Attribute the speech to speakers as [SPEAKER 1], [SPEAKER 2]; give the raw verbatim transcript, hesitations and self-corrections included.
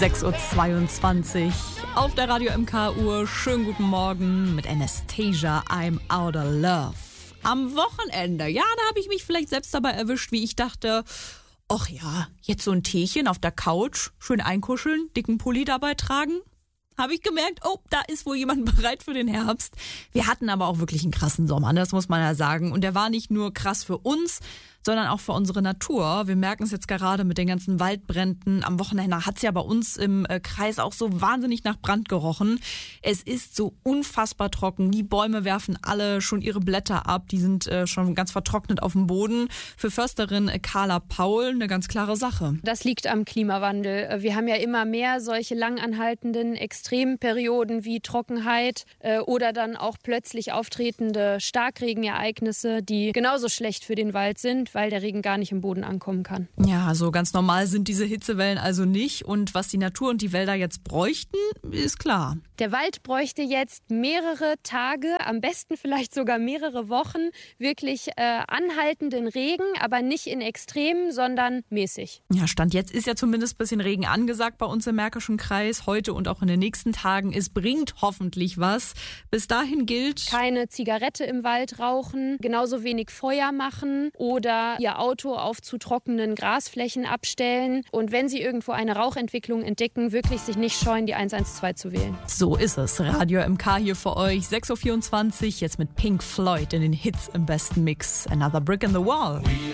[SPEAKER 1] sechs Uhr zweiundzwanzig auf der Radio M K-Uhr. Schönen guten Morgen mit Anastasia, I'm Outta Love. Am Wochenende, ja, da habe ich mich vielleicht selbst dabei erwischt, wie ich dachte, ach ja, jetzt so ein Teechen auf der Couch, schön einkuscheln, dicken Pulli dabei tragen. Habe ich gemerkt, oh, da ist wohl jemand bereit für den Herbst. Wir hatten aber auch wirklich einen krassen Sommer, das muss man ja sagen. Und der war nicht nur krass für uns, sondern auch für unsere Natur. Wir merken es jetzt gerade mit den ganzen Waldbränden. Am Wochenende hat es ja bei uns im Kreis auch so wahnsinnig nach Brand gerochen. Es ist so unfassbar trocken. Die Bäume werfen alle schon ihre Blätter ab. Die sind schon ganz vertrocknet auf dem Boden. Für Försterin Carla Paul eine ganz klare Sache.
[SPEAKER 2] Das liegt am Klimawandel. Wir haben ja immer mehr solche langanhaltenden Extremperioden wie Trockenheit oder dann auch plötzlich auftretende Starkregenereignisse, die genauso schlecht für den Wald sind, weil der Regen gar nicht im Boden ankommen kann.
[SPEAKER 1] Ja, so ganz normal sind diese Hitzewellen also nicht. Und was die Natur und die Wälder jetzt bräuchten, ist klar.
[SPEAKER 2] Der Wald bräuchte jetzt mehrere Tage, am besten vielleicht sogar mehrere Wochen, wirklich äh, anhaltenden Regen, aber nicht in Extremen, sondern mäßig.
[SPEAKER 1] Ja, Stand jetzt ist ja zumindest ein bisschen Regen angesagt bei uns im Märkischen Kreis, heute und auch in den nächsten Tagen. Es bringt hoffentlich was. Bis dahin gilt:
[SPEAKER 2] keine Zigarette im Wald rauchen, genauso wenig Feuer machen oder Ihr Auto auf zu trockenen Grasflächen abstellen. Und wenn Sie irgendwo eine Rauchentwicklung entdecken, wirklich sich nicht scheuen, die eins eins zwei zu wählen.
[SPEAKER 1] So ist es. Radio M K hier für euch. sechs Uhr vierundzwanzig, jetzt mit Pink Floyd in den Hits im besten Mix. Another Brick in the Wall.